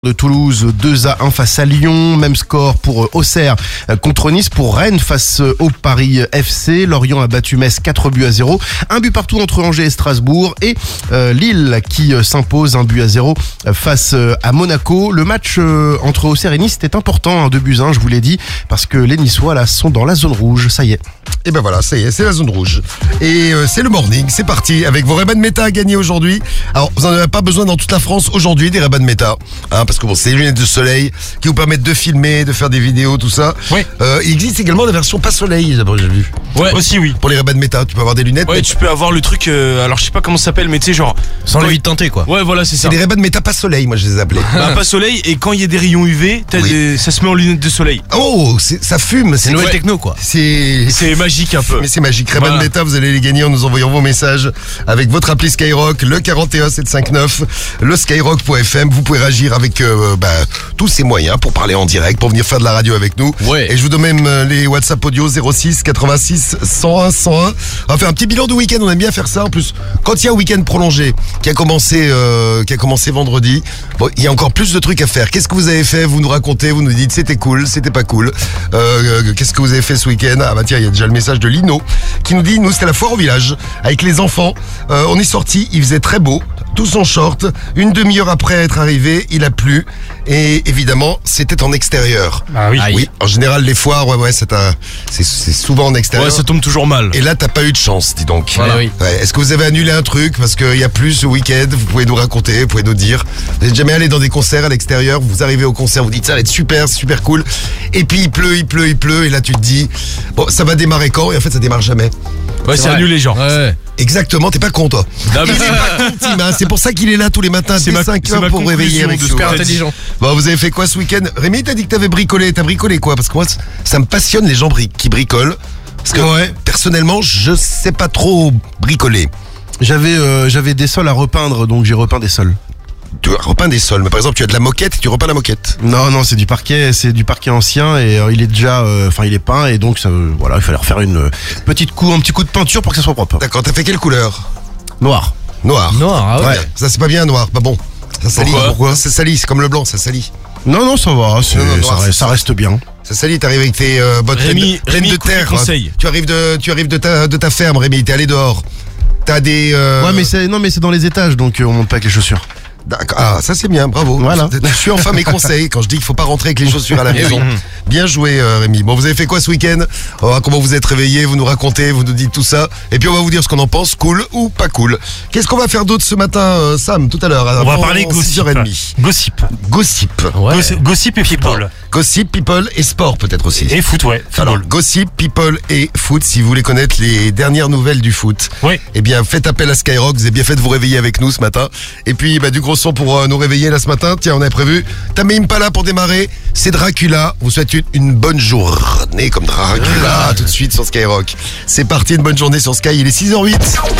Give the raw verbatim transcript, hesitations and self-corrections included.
De Toulouse, deux à un face à Lyon, même score pour Auxerre contre Nice, pour Rennes face au Paris F C, Lorient a battu Metz quatre buts à zéro, un but partout entre Angers et Strasbourg, et euh, Lille qui euh, s'impose un but à zéro face euh, à Monaco. Le match euh, entre Auxerre et Nice était important, hein, deux buts à un, je vous l'ai dit, parce que les Niçois là sont dans la zone rouge, ça y est. Et ben voilà, ça y est, c'est la zone rouge. Et euh, c'est le morning, c'est parti, avec vos Ray-Ban Meta à gagner aujourd'hui. Alors, vous n'en avez pas besoin dans toute la France aujourd'hui, des Ray-Ban Meta, hein, parce que bon, c'est les lunettes de soleil qui vous permettent de filmer, de faire des vidéos, tout ça. Oui. Euh, il existe également la version pas soleil, j'ai vu. Ouais. Aussi, oui. Pour les Ray-Ban Meta, tu peux avoir des lunettes. Ouais, mais... tu peux avoir le truc, euh, alors je sais pas comment ça s'appelle, mais tu sais, genre. Sans quand les il- vides teintés, quoi. Ouais, voilà, c'est ça. C'est des Ray-Ban Meta pas soleil, moi je les ai appelés. Bah, pas soleil, et quand il y a des rayons U V, t'as Oui. des- ça se met en lunettes de soleil. Oh, c'est- ça fume, C'est c'est nouvelle ouais. techno, quoi. C'est... C'est magique un peu. Mais c'est magique. Ray-Ban Voilà. Meta, vous allez les gagner en nous envoyant vos messages avec votre appli Skyrock, le quarante et un sept cent cinquante-neuf, le skyrock point f m. Vous pouvez réagir avec euh, bah, tous ces moyens pour parler en direct, pour venir faire de la radio avec nous. Ouais. Et je vous donne même euh, les WhatsApp audio zéro six quatre-vingt-six cent un cent un. On va faire un petit bilan de week-end. On aime bien faire ça. En plus, quand il y a un week-end prolongé qui a commencé, euh, qui a commencé vendredi, bon, il y a encore plus de trucs à faire. Qu'est-ce que vous avez fait? Vous nous racontez, vous nous dites c'était cool, c'était pas cool. Euh, euh, Qu'est-ce que vous avez fait ce week-end? Ah bah tiens, il y a déjà le message de Lino qui nous dit, nous c'était la foire au village avec les enfants. Euh, on est sortis, il faisait très beau, tous en short. Une demi-heure après être arrivé, il a plu et évidemment c'était en extérieur. Ah oui. Aïe. Oui, en général les foires, ouais ouais, c'est un, c'est c'est souvent en extérieur. Ouais, ça tombe toujours mal. Et là, t'as pas eu de chance, dis donc. Voilà. Oui. Ouais, est-ce que vous avez annulé un truc parce qu'il y a plus ce week-end? Vous pouvez nous raconter, vous pouvez nous dire. Vous n'êtes jamais allé dans des concerts à l'extérieur? Vous arrivez au concert, vous dites ça va être super, c'est super cool. Et puis il pleut, il pleut, il pleut. Et là, tu te dis, bon, ça va démarrer quand? Et en fait, ça démarre jamais. Ouais, c'est vrai. annulé, genre. Ouais. Exactement, t'es pas con, toi. Non, mais Il est pas con, Tim, hein. C'est pour ça qu'il est là tous les matins C'est dès ma- cinq c'est heures ma pour réveiller conclusion avec de nous. super Ouais. intelligent. Bon, vous avez fait quoi ce week-end? Rémi, t'as dit que t'avais bricolé. T'as bricolé quoi? Parce que moi, ça me passionne les gens bri- qui bricolent. Parce que Ouais. personnellement, je sais pas trop bricoler. J'avais euh, j'avais des sols à repeindre, donc j'ai repeint des sols. Tu repeins des sols, mais par exemple, tu as de la moquette, tu repeins la moquette. Non, non, c'est du parquet, c'est du parquet ancien et euh, il est déjà, euh, enfin il est peint et donc ça, euh, voilà, il fallait refaire une euh, petite coup, un petit coup de peinture pour que ça soit propre. D'accord, t'as fait quelle couleur? Noir. Noir. Noir, ah ouais. Ça, c'est pas bien, noir. Bah bon, ça salit. Pourquoi Pourquoi Ça salit, c'est comme le blanc, ça salit. Non, non, ça va, c'est- Non, non, ça, noir, reste, c'est ça ça. reste bien. Ça salit, t'arrives avec tes euh, bottes Rémi- pleines, pleines Rémi, de écoute les terre. conseils. Tu arrives de, tu arrives de ta, de ta ferme, Rémi, t'es allé dehors. T'as des... euh, Ouais, mais c'est non, mais c'est dans les étages, donc euh, on monte pas avec les chaussures. D'accord. Ah, ça c'est bien, bravo. Voilà. Je suis enfin mes conseils quand je dis qu'il faut pas rentrer avec les chaussures à la maison. Bien joué, euh, Rémi. Bon, vous avez fait quoi ce week-end? On va voir comment vous êtes réveillés, vous nous racontez, vous nous dites tout ça. Et puis on va vous dire ce qu'on en pense, cool ou pas cool. Qu'est-ce qu'on va faire d'autre ce matin, euh, Sam, tout à l'heure? On va avant parler six gossip. heures trente. Gossip. Gossip. Ouais. Gossip. Gossip et people. Gossip, people et sport peut-être aussi. Et foot, ouais. Alors, Football. Gossip, People et Foot, si vous voulez connaître les dernières nouvelles du foot, Oui. eh bien, faites appel à Skyrock, vous avez bien fait de vous réveiller avec nous ce matin. Et puis, bah, du gros son pour euh, nous réveiller là ce matin. Tiens, on avait prévu Tamé Impala pour démarrer, c'est Dracula. On vous souhaite une, une bonne journée comme Dracula, tout de suite sur Skyrock. C'est parti, une bonne journée sur Sky, il est six heures zéro huit.